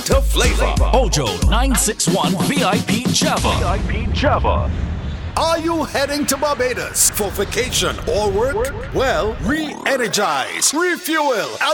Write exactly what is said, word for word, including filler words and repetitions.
to flavor. Ojo nine six one V I P Java. V I P Java. Are you heading to Barbados for vacation or work? Well, re-energize, refuel,